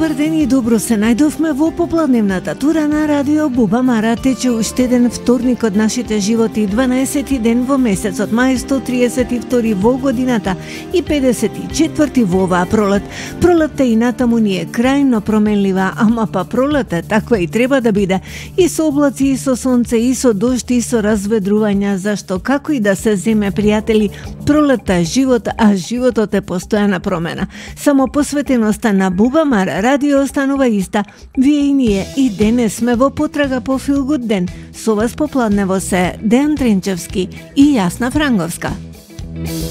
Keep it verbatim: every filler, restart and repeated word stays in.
Добар ден и добро се најдовме во попладневната тура на Радио Буба Мара. Тече уште еден вторник од нашите животи, дванаесети ден во месецот мај, сто триесет и втори во годината и педесет и четврти во оваа пролет. Пролетта и натаму ни е крајно променлива, ама па пролет таква и треба да биде. И со облаци, и со сонце, и со дожд, и со разведрувања, зашто како и да се земе, пријатели, пролетта е живот, а животот е постојана промена. Само посветеноста на Буба Мара радио останува иста. Вие и ние и денес сме во потрага по Feel Good ден. Со вас попладнево се Дејан Тренчевски и Јасна Франговска.